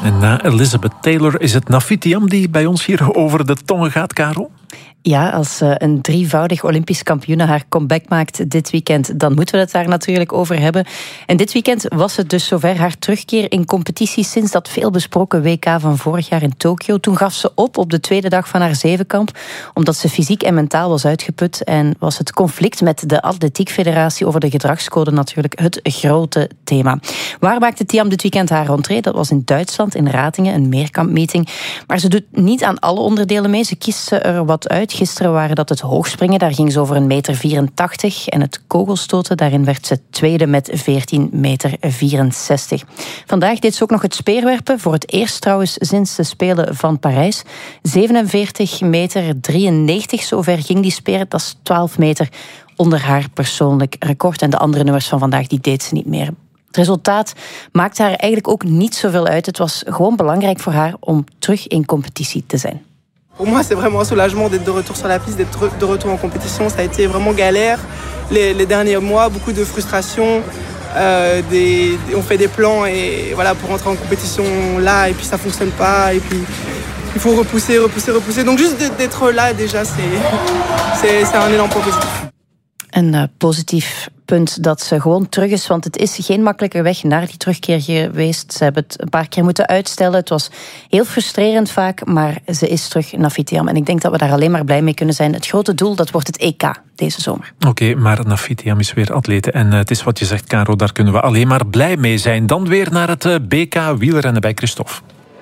En na Elizabeth Taylor is het Nafiti Am die bij ons hier over de tongen gaat, Karel. Ja, als een drievoudig Olympisch kampioene haar comeback maakt dit weekend, dan moeten we het daar natuurlijk over hebben. En dit weekend was het dus zover, haar terugkeer in competitie sinds dat veelbesproken WK van vorig jaar in Tokio. Toen gaf ze op de tweede dag van haar zevenkamp, omdat ze fysiek en mentaal was uitgeput. En was het conflict met de Atletiekfederatie over de gedragscode natuurlijk het grote thema. Waar maakte Thiam dit weekend haar rentree? Dat was in Duitsland, in Ratingen, een meerkampmeeting. Maar ze doet niet aan alle onderdelen mee. Ze kiest er wat uit. Gisteren waren dat het hoogspringen, daar ging ze over 1,84 meter. En het kogelstoten, daarin werd ze tweede met 14,64 meter. Vandaag deed ze ook nog het speerwerpen, voor het eerst trouwens sinds de Spelen van Parijs. 47,93 meter, zover ging die speer. Dat is 12 meter onder haar persoonlijk record. En de andere nummers van vandaag, die deed ze niet meer. Het resultaat maakte haar eigenlijk ook niet zoveel uit. Het was gewoon belangrijk voor haar om terug in competitie te zijn. Pour moi, c'est vraiment un soulagement d'être de retour sur la piste, d'être de retour en compétition. Ça a été vraiment galère. Les derniers mois, beaucoup de frustration. On fait des plans et voilà, pour rentrer en compétition là, et puis ça fonctionne pas. Et puis il faut repousser. Donc juste d'être là déjà, c'est un élan positif. Een positief punt dat ze gewoon terug is, want het is geen makkelijke weg naar die terugkeer geweest. Ze hebben het een paar keer moeten uitstellen. Het was heel frustrerend vaak, maar ze is terug naar Nafiti Am. En ik denk dat we daar alleen maar blij mee kunnen zijn. Het grote doel, dat wordt het EK deze zomer. Oké, maar Nafiti Am is weer atlete. En het is wat je zegt, Caro, daar kunnen we alleen maar blij mee zijn. Dan weer naar het BK wielrennen bij Christophe.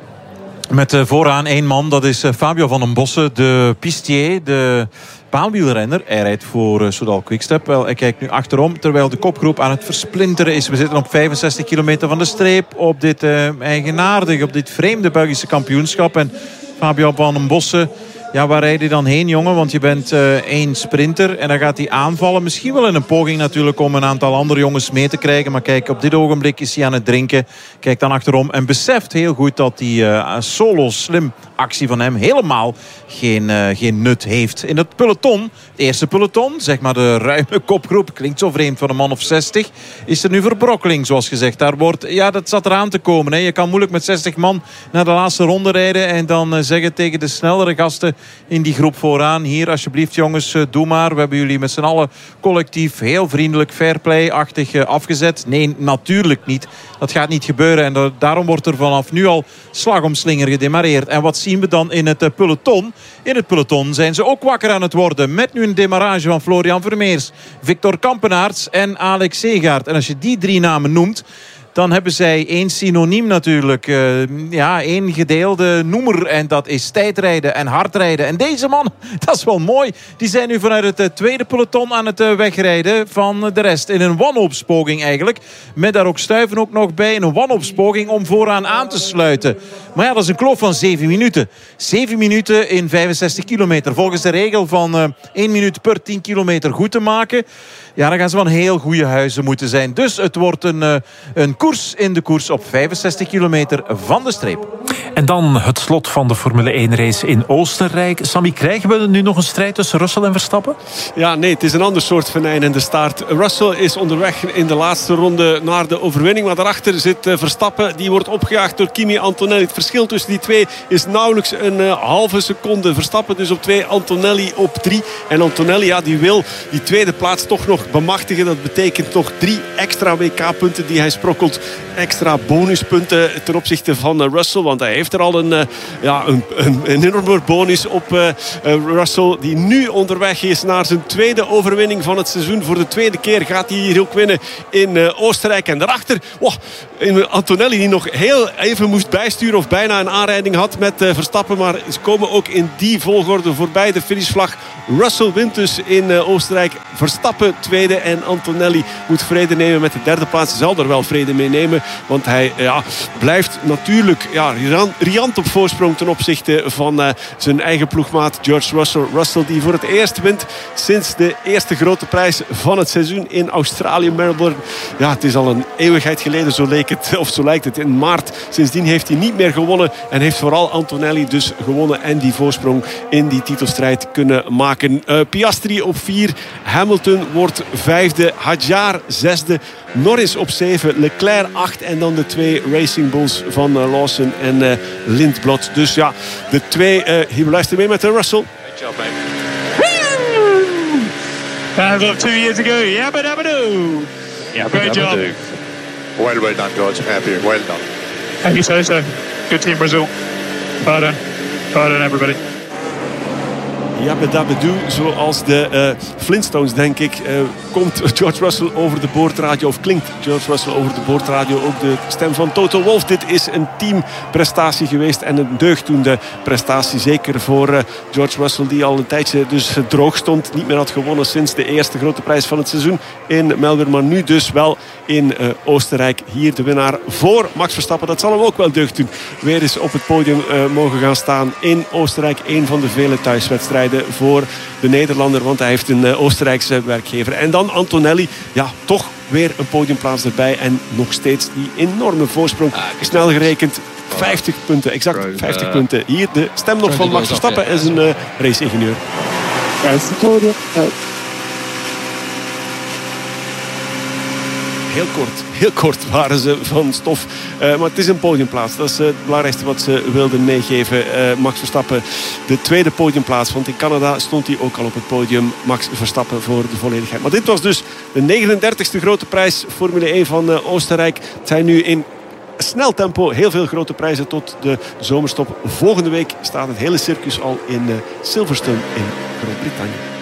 Met vooraan één man, dat is Fabio van den Bossen, de pistier, de paalwielrenner. Hij rijdt voor Soudal Quickstep. Wel, hij kijkt nu achterom, terwijl de kopgroep aan het versplinteren is. We zitten op 65 kilometer van de streep, op dit eigenaardige, op dit vreemde Belgische kampioenschap. En Fabio van den Bossen, ja, waar rijd je dan heen, jongen? Want je bent één sprinter en dan gaat hij aanvallen. Misschien wel in een poging natuurlijk om een aantal andere jongens mee te krijgen. Maar kijk, op dit ogenblik is hij aan het drinken. Kijk dan achterom en beseft heel goed dat die solo slim actie van hem helemaal geen nut heeft. In het peloton, het eerste peloton, zeg maar de ruime kopgroep, klinkt zo vreemd van een man of 60, is er nu verbrokkeling, zoals gezegd. Dat zat eraan te komen. Hè. Je kan moeilijk met 60 man naar de laatste ronde rijden en dan zeggen tegen de snellere gasten in die groep vooraan: hier, alsjeblieft jongens, doe maar. We hebben jullie met z'n allen collectief heel vriendelijk, fairplay-achtig afgezet. Nee, natuurlijk niet. Dat gaat niet gebeuren en daarom wordt er vanaf nu al slag om slinger gedemareerd. En wat zien we dan in het peloton? In het peloton zijn ze ook wakker aan het worden. Met nu een demarrage van Florian Vermeers, Victor Kampenaerts en Alex Segaert. En als je die drie namen noemt, dan hebben zij één synoniem natuurlijk. Één gedeelde noemer. En dat is tijdrijden en hardrijden. En deze man, dat is wel mooi. Die zijn nu vanuit het tweede peloton aan het wegrijden van de rest. In een wanhoopspoging eigenlijk. Met daar ook Stuyven ook nog bij. In een wanhoopspoging om vooraan aan te sluiten. Maar ja, dat is een kloof van 7 minuten. 7 minuten in 65 kilometer. Volgens de regel van 1 minuut per 10 kilometer goed te maken. Ja, dan gaan ze van heel goede huizen moeten zijn. Dus het wordt een koers in de koers op 65 kilometer van de streep. En dan het slot van de Formule 1-race in Oostenrijk. Sammy, krijgen we nu nog een strijd tussen Russell en Verstappen? Ja, nee, het is een ander soort venijn in de staart. Russell is onderweg in de laatste ronde naar de overwinning. Maar daarachter zit Verstappen. Die wordt opgejaagd door Kimi Antonelli. Het verschil tussen die twee is nauwelijks een halve seconde. Verstappen dus op 2, Antonelli op 3. En Antonelli, ja, die wil die tweede plaats toch nog bemachtigen. Dat betekent toch 3 extra WK-punten die hij sprokkelt. Extra bonuspunten ten opzichte van Russell. Want hij heeft er al een enorme bonus op Russell. Die nu onderweg is naar zijn tweede overwinning van het seizoen. Voor de tweede keer gaat hij hier ook winnen in Oostenrijk. En daarachter Antonelli, die nog heel even moest bijsturen of bijna een aanrijding had met Verstappen. Maar ze komen ook in die volgorde voorbij de finishvlag. Russell wint dus in Oostenrijk. Verstappen tweede en Antonelli moet vrede nemen met de derde plaats. Hij zal er wel vrede mee nemen, want hij blijft natuurlijk riant op voorsprong ten opzichte van zijn eigen ploegmaat George Russell. Russell die voor het eerst wint sinds de eerste grote prijs van het seizoen in Australië, Melbourne. Ja, het is al een eeuwigheid geleden, zo lijkt het, in maart. Sindsdien heeft hij niet meer gewonnen en heeft vooral Antonelli dus gewonnen en die voorsprong in die titelstrijd kunnen maken. Piastri op 4. Hamilton wordt wordt 5e, Hadjar 6e, Norris op 7, Leclerc 8 en dan de 2 Racing Bulls van Lawson en Lindblad. Dus ja, de 2, hier luister mee met Russell. Good job, mate. I've got 2 years ago. Yabba dabba doo. Great job. Well done, George. Happy. Well done. How you say so? Good team, Brazil. Well done, everybody. Jabba-dabba-doo, zoals de Flintstones, denk ik, komt George Russell over de boordradio, of klinkt George Russell over de boordradio ook de stem van Toto Wolff. Dit is een teamprestatie geweest en een deugdoende prestatie, zeker voor George Russell, die al een tijdje dus droog stond, niet meer had gewonnen sinds de eerste grote prijs van het seizoen in Melbourne, maar nu dus wel in Oostenrijk. Hier de winnaar voor Max Verstappen. Dat zal hem ook wel deugd doen. Weer eens op het podium mogen gaan staan in Oostenrijk. Een van de vele thuiswedstrijden voor de Nederlander, want hij heeft een Oostenrijkse werkgever. En dan Antonelli, ja, toch weer een podiumplaats erbij en nog steeds die enorme voorsprong. Snel gerekend 50 punten, exact 50 punten. Hier de stem nog van Max Verstappen en zijn race-ingenieur. Heel kort waren ze van stof. Maar het is een podiumplaats. Dat is het belangrijkste wat ze wilden meegeven. Max Verstappen, de tweede podiumplaats. Want in Canada stond hij ook al op het podium. Max Verstappen voor de volledigheid. Maar dit was dus de 39e grote prijs Formule 1 van Oostenrijk. Het zijn nu in snel tempo heel veel grote prijzen tot de zomerstop. Volgende week staat het hele circus al in Silverstone in Groot-Brittannië.